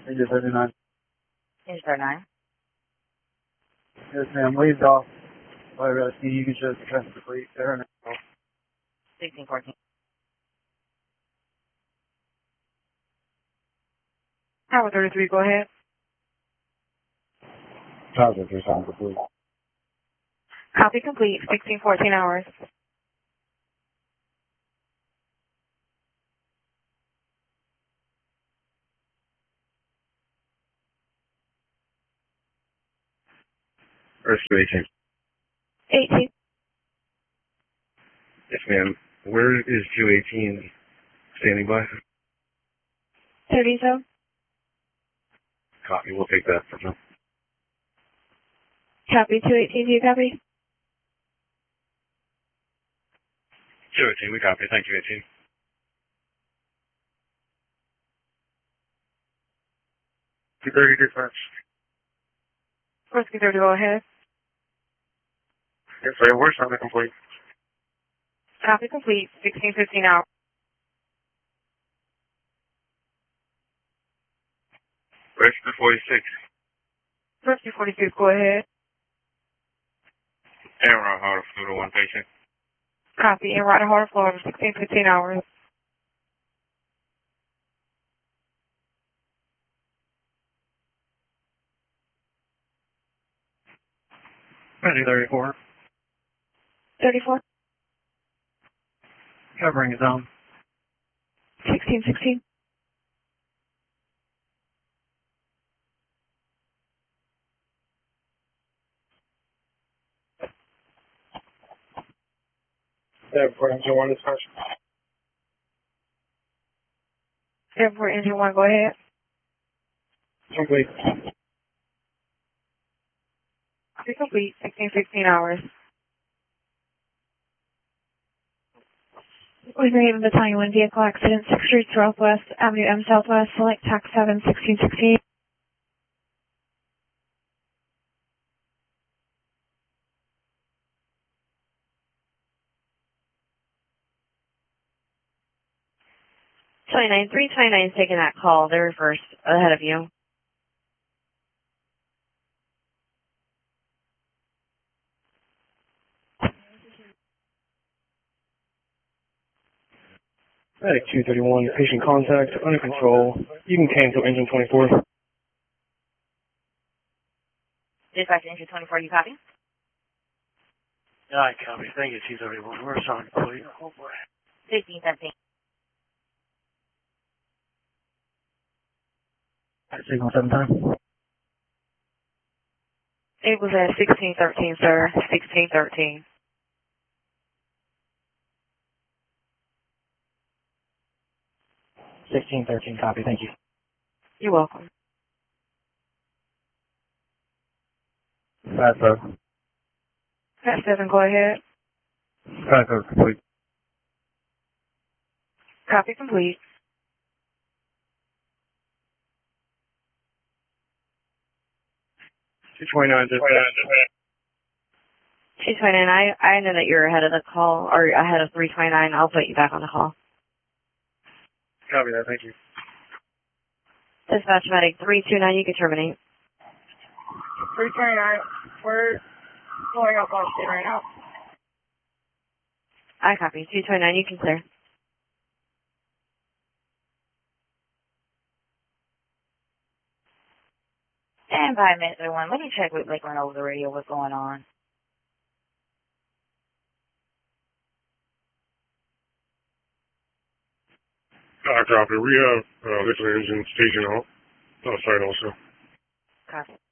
Engine 39. Engine 39. Yes, ma'am. Waved off by rescue. You can show the rest of the fleet there now. 1614. Tower 33, go ahead. Tower 33, sound complete. Copy complete, 1614 hours. Rescue 18. 18. Yes, ma'am. Where is 218 standing by? 30 zone. Copy. We'll take that for now. Copy, 218, do you copy? 218, we copy. Thank you, 18. Dispatch. Rescue 30, go ahead. Yes, sir. We're sound complete. Copy complete, 1615 hours. Rescue 46. Rescue 46, go ahead. Aaron Hard Fluid 1 patient. Copy, and right hard floor, 1615 hours. Ready 34. 34. Covering zone. 1616. Airport Engine 1 dispatch. Airport engine 1, go ahead. Complete. Copy complete, 1616 hours. We've been Battalion 1 vehicle accident, 6th Street Southwest, Avenue M Southwest, select tax 7, 1616. Twenty-nine 329 is taking that call. They're first ahead of you. Medic 231, patient contact, under control. You can cancel engine 24. Dispatch engine 24, you copy? Yeah, I copy. Thank you, 231. We're sound complete. Oh, boy. 1617. Signal 7 time. It was at 1613, sir. 1613. 1613, copy. Thank you. You're welcome. Fast road. Pat 7, go ahead. Fast road complete. Copy complete. Two 229. 229, I know that you're ahead of the call, or ahead of 329. I'll put you back on the call. Copy that. Thank you. Dispatch medic 329, you can terminate. 329, we're going up on state right now. I copy. 229, you can clear. Stand by, Mr. 1. Let me check with Lakeland over the radio what's going on. Copy. We have Lakeland Engine station outside also. Copy.